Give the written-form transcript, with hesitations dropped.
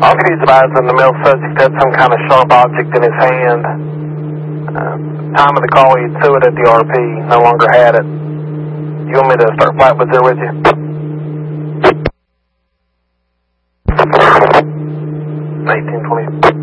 I'll get these advised in the mail subject had some kind of sharp object in his hand. Time of the call, he threw it at the RP, no longer had it. You want me to start Flatwoods there with you? 1820.